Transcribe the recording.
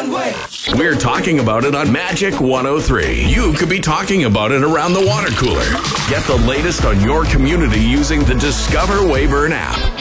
runway. We're talking about it on Magic 103. You could be talking about it around the water cooler. Get the latest on your community using the Discover Weyburn app.